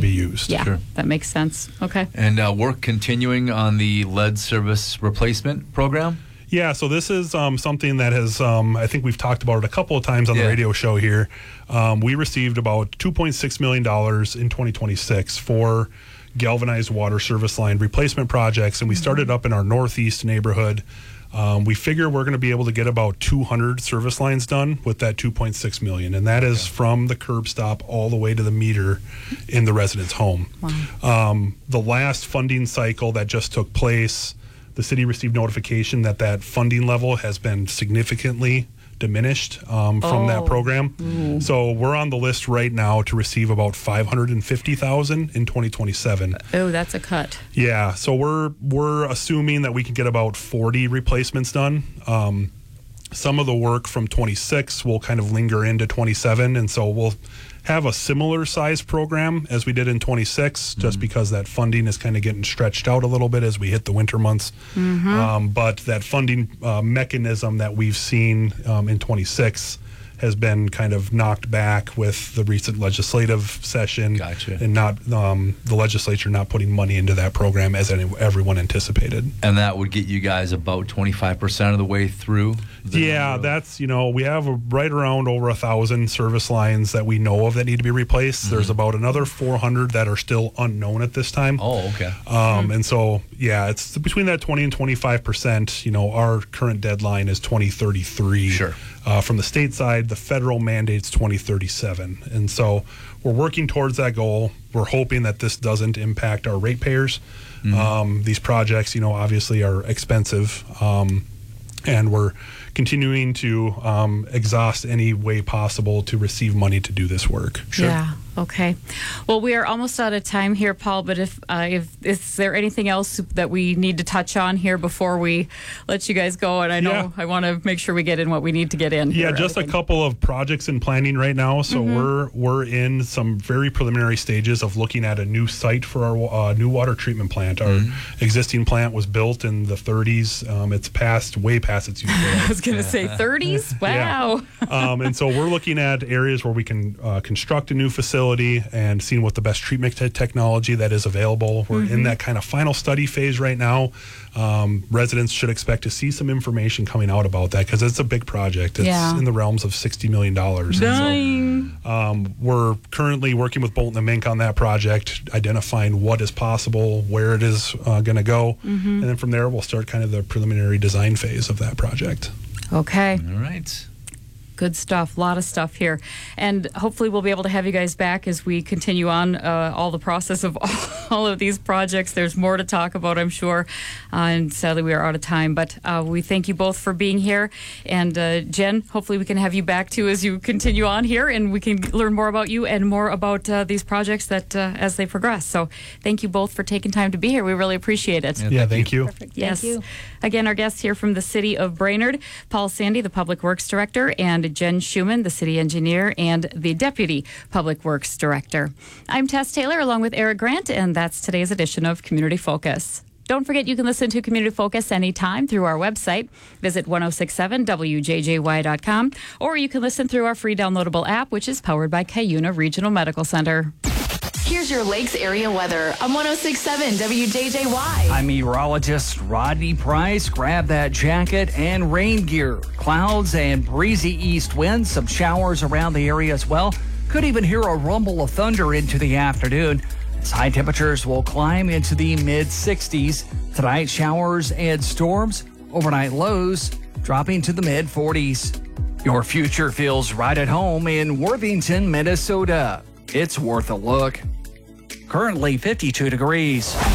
be used. Yeah, Sure. that makes sense. Okay. And work continuing on the lead service replacement program? Yeah, so this is something that has, I think we've talked about it a couple of times on the radio show here. We received about $2.6 million in 2026 for galvanized water service line replacement projects, and we started up in our northeast neighborhood. We figure we're going to be able to get about 200 service lines done with that $2.6 million, and that is from the curb stop all the way to the meter in the resident's home. Wow. The last funding cycle that just took place, the city received notification that that funding level has been significantly diminished from that program. So we're on the list right now to receive about $550,000 in 2027. Oh, that's a cut. Yeah, so we're assuming that we can get about 40 replacements done. Some of the work from 26 will kind of linger into 27, and so we'll have a similar size program as we did in 26, just because that funding is kind of getting stretched out a little bit as we hit the winter months. But that funding mechanism that we've seen in 26 has been kind of knocked back with the recent legislative session. Gotcha. And not the legislature not putting money into that program as everyone anticipated. And that would get you guys about 25% of the way through? Yeah, that's, we have right around over 1,000 service lines that we know of that need to be replaced. There's about another 400 that are still unknown at this time. Oh, okay. And so, yeah, it's between that 20 and 25%. Our current deadline is 2033. Sure. From the state side, the federal mandate's 2037. And so we're working towards that goal. We're hoping that this doesn't impact our ratepayers. These projects, obviously are expensive. And we're continuing to exhaust any way possible to receive money to do this work. Sure. Yeah. Okay. Well, we are almost out of time here, Paul, but if is there anything else that we need to touch on here before we let you guys go? And I know I want to make sure we get in what we need to get in. Yeah, just a couple of projects in planning right now. So we're in some very preliminary stages of looking at a new site for our new water treatment plant. Our existing plant was built in the 30s. It's way past its useful life. I was going to say 30s? Wow. Yeah. And so we're looking at areas where we can construct a new facility and seeing what the best treatment technology that is available. We're in that kind of final study phase right now. Residents should expect to see some information coming out about that because it's a big project. It's in the realms of $60 million. So, we're currently working with Bolton & Mink on that project, identifying what is possible, where it is going to go. And then from there, we'll start kind of the preliminary design phase of that project. Okay. All right. Good stuff. A lot of stuff here. And hopefully we'll be able to have you guys back as we continue on all the process of all of these projects. There's more to talk about, I'm sure. And sadly, we are out of time. But we thank you both for being here. And Jen, hopefully we can have you back, too, as you continue on here. And we can learn more about you and more about these projects that as they progress. So thank you both for taking time to be here. We really appreciate it. Yeah, thank you. Perfect. Yes. Thank you. Again, our guests here from the City of Brainerd, Paul Sandy, the Public Works Director, and Jen Schuman, the City Engineer and the Deputy Public Works Director. I'm Tess Taylor along with Eric Grant, and that's today's edition of Community Focus. Don't forget you can listen to Community Focus anytime through our website. Visit 1067wjjy.com, or you can listen through our free downloadable app, which is powered by Cuyuna Regional Medical Center. Here's your Lakes area weather on 1067 WJJY. I'm meteorologist Rodney Price. Grab that jacket and rain gear. Clouds and breezy east winds, some showers around the area as well. Could even hear a rumble of thunder into the afternoon. As high temperatures will climb into the mid-60s. Tonight, showers and storms. Overnight lows dropping to the mid-40s. Your future feels right at home in Worthington, Minnesota. It's worth a look. Currently 52 degrees.